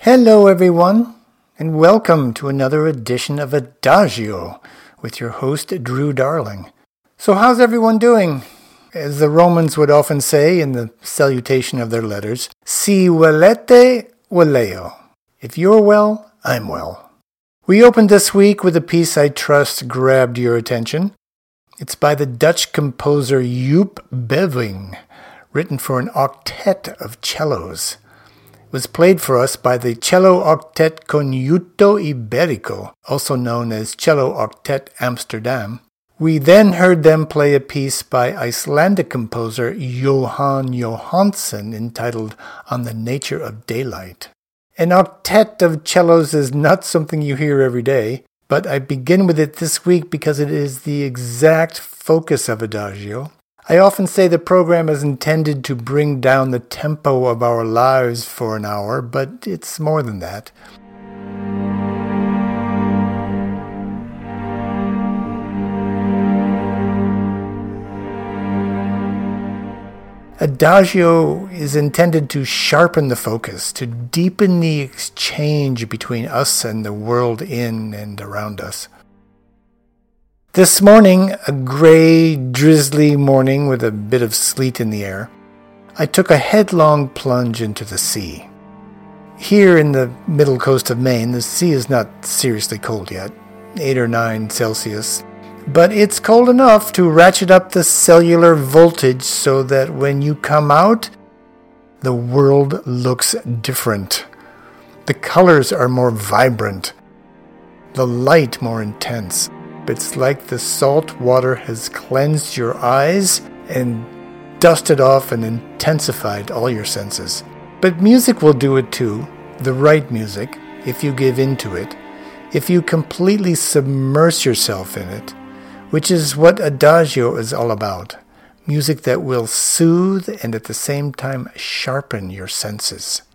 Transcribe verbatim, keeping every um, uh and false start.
Hello everyone, and welcome to another edition of Adagio with your host Drew Darling. So how's everyone doing? As the Romans would often say in the salutation of their letters, si volete, voleo. If you're well, I'm well. We opened this week with a piece I trust grabbed your attention. It's by the Dutch composer Joop Beving, written for an octet of cellos. Was played for us by the Cello Octet Conjunto Iberico, also known as Cello Octet Amsterdam. We then heard them play a piece by Icelandic composer Jóhann Jóhannsson entitled On the Nature of Daylight. An octet of cellos is not something you hear every day, but I begin with it this week because it is the exact focus of Adagio. I often say the program is intended to bring down the tempo of our lives for an hour, but it's more than that. Adagio is intended to sharpen the focus, to deepen the exchange between us and the world in and around us. This morning, a gray, drizzly morning with a bit of sleet in the air, I took a headlong plunge into the sea. Here in the middle coast of Maine, the sea is not seriously cold yet, eight or nine Celsius, but it's cold enough to ratchet up the cellular voltage so that when you come out, the world looks different. The colors are more vibrant, the light more intense. It's like the salt water has cleansed your eyes and dusted off and intensified all your senses. But music will do it too, the right music, if you give in to it, if you completely submerge yourself in it, which is what Adagio is all about. Music that will soothe and at the same time sharpen your senses.